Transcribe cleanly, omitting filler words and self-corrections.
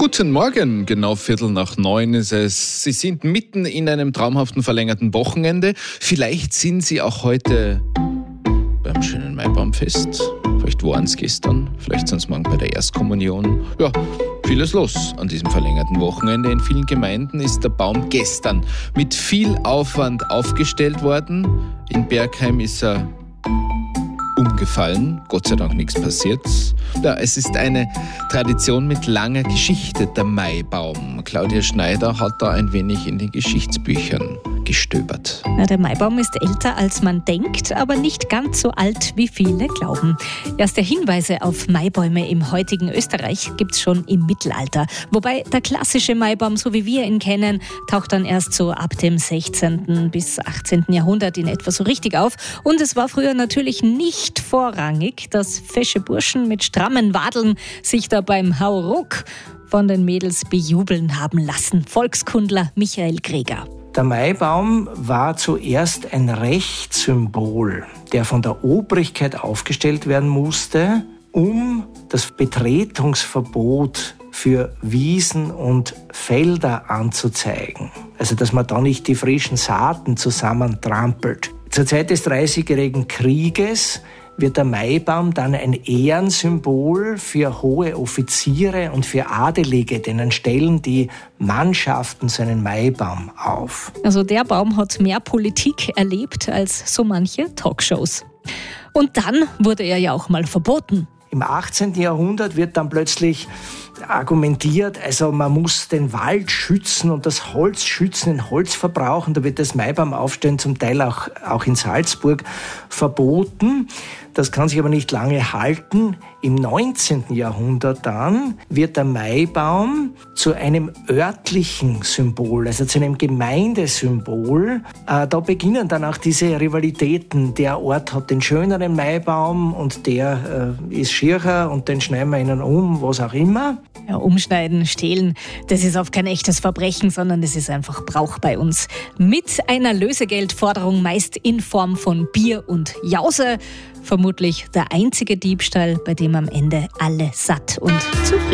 Guten Morgen, genau 8:15 ist es. Sie sind mitten in einem traumhaften verlängerten Wochenende. Vielleicht sind Sie auch heute beim schönen Maibaumfest. Vielleicht waren es gestern, vielleicht sind es morgen bei der Erstkommunion. Ja, vieles los an diesem verlängerten Wochenende. In vielen Gemeinden ist der Baum gestern mit viel Aufwand aufgestellt worden. In Bergheim ist er umgefallen, Gott sei Dank nichts passiert. Ja, es ist eine Tradition mit langer Geschichte, der Maibaum. Claudia Schneider hat da ein wenig in den Geschichtsbüchern gestöbert. Ja, der Maibaum ist älter, als man denkt, aber nicht ganz so alt, wie viele glauben. Erste Hinweise auf Maibäume im heutigen Österreich gibt es schon im Mittelalter. Wobei der klassische Maibaum, so wie wir ihn kennen, taucht dann erst so ab dem 16. bis 18. Jahrhundert in etwa so richtig auf. Und es war früher natürlich nicht vorrangig, dass fesche Burschen mit strammen Wadeln sich da beim Hauruck von den Mädels bejubeln haben lassen. Volkskundler Michael Greger. Der Maibaum war zuerst ein Rechtssymbol, der von der Obrigkeit aufgestellt werden musste, um das Betretungsverbot für Wiesen und Felder anzuzeigen. Also, dass man da nicht die frischen Saaten zusammentrampelt. Zur Zeit des Dreißigjährigen Krieges wird der Maibaum dann ein Ehrensymbol für hohe Offiziere und für Adelige, denen stellen die Mannschaften so einen Maibaum auf. Also der Baum hat mehr Politik erlebt als so manche Talkshows. Und dann wurde er ja auch mal verboten. Im 18. Jahrhundert wird dann plötzlich argumentiert, also man muss den Wald schützen und das Holz schützen, den Holzverbrauch. Und da wird das Maibaumaufstellen zum Teil auch in Salzburg verboten. Das kann sich aber nicht lange halten. Im 19. Jahrhundert dann wird der Maibaum zu einem örtlichen Symbol, also zu einem Gemeindesymbol. Da beginnen dann auch diese Rivalitäten. Der Ort hat den schöneren Maibaum und der ist schierer und den schneiden wir ihnen um, was auch immer. Ja, umschneiden, stehlen, das ist oft kein echtes Verbrechen, sondern das ist einfach Brauch bei uns. Mit einer Lösegeldforderung, meist in Form von Bier und Jause. Vermutlich der einzige Diebstahl, bei dem am Ende alle satt und zufrieden